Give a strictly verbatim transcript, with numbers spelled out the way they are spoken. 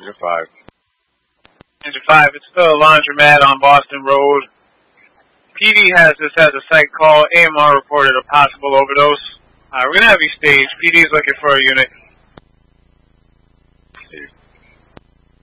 You're five. Engine five, it's still a laundromat on Boston Road. P D has this as a site call. A M R reported a possible overdose. Uh, we're going to have you staged. P D is looking for a unit.